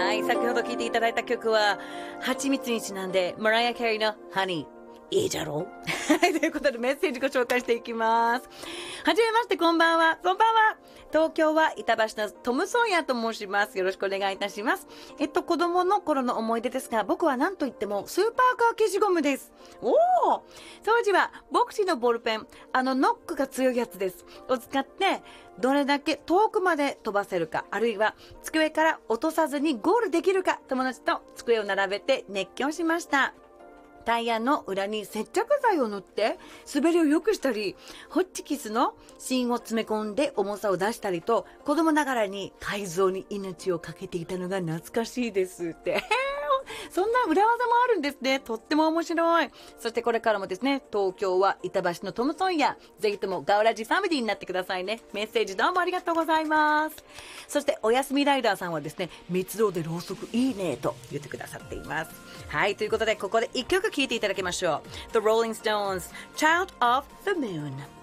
はい、先ほど聴いていただいた曲は蜂蜜にちなんでマライア・キャリーのハニー。いいじゃろうはい、ということでメッセージご紹介していきます。はじめまして、こんばんは。こんばんは。東京は板橋のトムソンヤと申します。よろしくお願いいたします。子供の頃の思い出ですが、僕は何と言ってもスーパーカー消しゴムです。おー、当時はボクシーのボールペン、ノックが強いやつです。を使って、どれだけ遠くまで飛ばせるか、あるいは机から落とさずにゴールできるか、友達と机を並べて熱狂しました。タイヤの裏に接着剤を塗って滑りを良くしたり、ホッチキスの芯を詰め込んで重さを出したりと、子供ながらに改造に命をかけていたのが懐かしいですってそんな裏技もあるんですね。とっても面白い。そしてこれからもですね、東京は板橋のトムソンヤ、ぜひともガウラジファミリーになってくださいね。メッセージどうもありがとうございます。そしておやすみライダーさんはですね、密道でろうそくいいねと言ってくださっています。はい、ということでここで一曲聴いていただきましょう。The Rolling Stones, Child of the Moon。